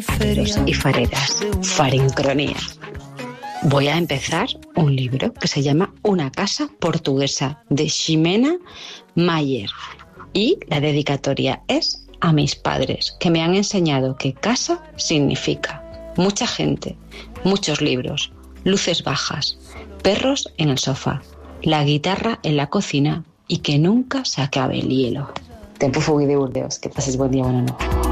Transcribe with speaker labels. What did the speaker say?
Speaker 1: Fareros y fareras, Farincronía. Voy a empezar un libro que se llama Una casa portuguesa, de Ximena Mayer. Y la dedicatoria es a mis padres, que me han enseñado que casa significa mucha gente, muchos libros, luces bajas, perros en el sofá, la guitarra en la cocina y que nunca se acabe el hielo. Tempo Fugui de Burdeos. Que pases buen día, buena noche.